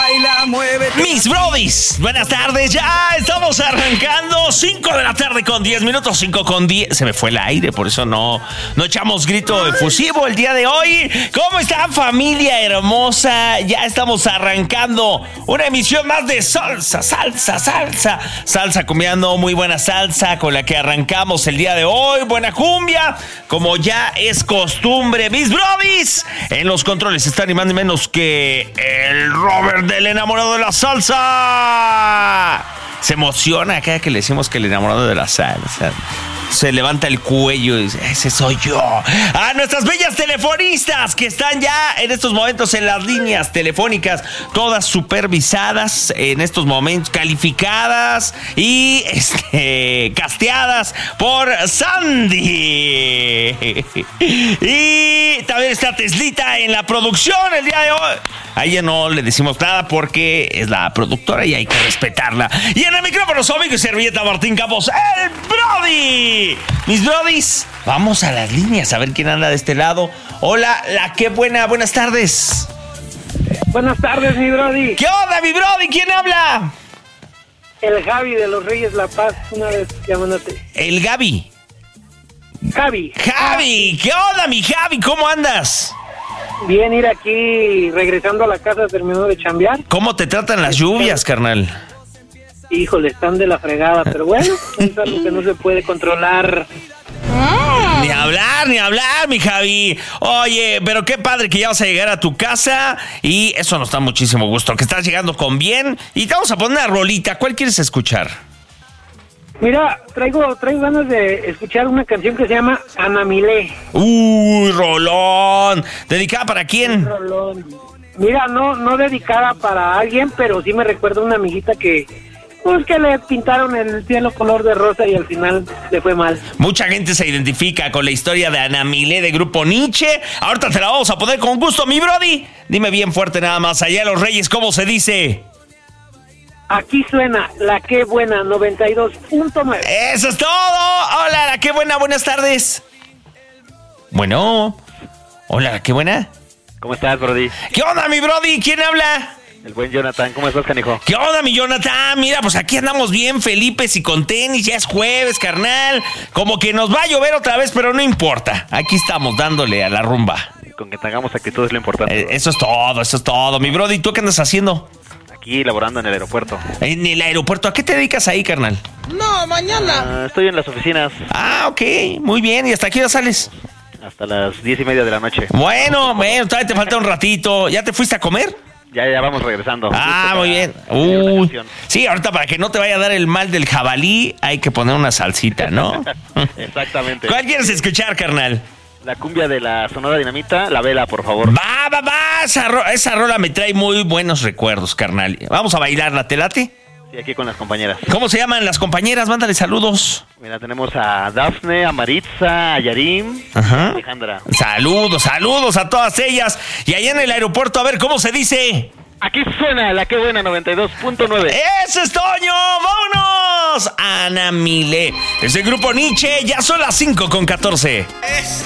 baila, muévete. Mis brodis, buenas tardes, ya estamos arrancando. 5 de la tarde con 10 minutos, 5 con 10. Se me fue el aire, por eso no echamos grito efusivo el día de hoy. ¿Cómo está, familia hermosa? Ya estamos arrancando una emisión más de salsa cumbiando, muy buena salsa con la que arrancamos el día de hoy. Buena cumbia, como ya es costumbre. Mis brodis, en los controles está ni más ni menos que el Robert del enamorado de la salsa. Se emociona cada que le decimos que el enamorado de la salsa. Se levanta el cuello y dice, ese soy yo. A nuestras bellas telefonistas que están ya en estos momentos en las líneas telefónicas, todas supervisadas en estos momentos, calificadas y casteadas por Sandy. Y también está Teslita en la producción el día de hoy. A ella no le decimos nada porque es la productora y hay que respetarla. Y en el micrófono su amigo y servilleta Martín Campos, el Brody. Mis brodis, vamos a las líneas a ver quién anda de este lado. Hola, qué buena, buenas tardes. Buenas tardes, mi brody. ¿Qué onda, mi brody? ¿Quién habla? El Javi de los Reyes La Paz, una vez llamándote. El Gaby. Javi, ¿Qué onda, mi Javi? ¿Cómo andas? bien, ir aquí regresando a la casa, terminó de chambear. ¿Cómo te tratan las lluvias, carnal? Híjole, están de la fregada, pero bueno, es algo que no se puede controlar. Ni hablar, mi Javi. Oye, pero qué padre que ya vas a llegar a tu casa y eso nos da muchísimo gusto, que estás llegando con bien y te vamos a poner una rolita. ¿Cuál quieres escuchar? Mira, traigo ganas de escuchar una canción que se llama Anamilé. Rolón. ¿Dedicada para quién? Rolón. Mira, no dedicada para alguien, pero sí me recuerda a una amiguita que le pintaron el cielo color de rosa y al final le fue mal. Mucha gente se identifica con la historia de Anamilé de Grupo Nietzsche. Ahorita te la vamos a poner con gusto, mi brody. Dime bien fuerte nada más, allá Los Reyes, ¿cómo se dice? Aquí suena La Qué Buena 92.9. ¡Eso es todo! Hola, La Qué Buena, buenas tardes. Bueno. Hola, La Qué Buena. ¿Cómo estás, brody? ¿Qué onda, mi brody? ¿Quién habla? El buen Jonathan, ¿cómo estás, canijo? ¿Qué onda, mi Jonathan? Mira, pues aquí andamos bien felipes y con tenis, ya es jueves, carnal. Como que nos va a llover otra vez, pero no importa. Aquí estamos dándole a la rumba. Con que tengamos actitud es lo importante. Eso es todo, mi brody. ¿Tú qué andas haciendo? Aquí laborando en el aeropuerto. En el aeropuerto, ¿a qué te dedicas ahí, carnal? No, mañana. Estoy en las oficinas. Ah, ok, muy bien. ¿Y hasta qué hora sales? Hasta las 10:30 de la noche. Bueno, todavía te falta un ratito. ¿Ya te fuiste a comer? Ya vamos regresando. Ah, muy bien. Sí, ahorita para que no te vaya a dar el mal del jabalí, hay que poner una salsita, ¿no? Exactamente. ¿Cuál quieres escuchar, carnal? La cumbia de la Sonora Dinamita, La Vela, por favor. Va. Esa rola me trae muy buenos recuerdos, carnal. Vamos a bailarla, ¿te late? Sí, aquí con las compañeras. ¿Cómo se llaman las compañeras? Mándale saludos. Mira, tenemos a Dafne, a Maritza, a Yarim, Ajá. a Alejandra. Saludos a todas ellas. Y allá en el aeropuerto, a ver, ¿cómo se dice? Aquí suena La Qué Buena 92.9. ¡Eso es, Toño! ¡Vámonos! Anamilé. Es el Grupo Nietzsche, ya son las 5:14.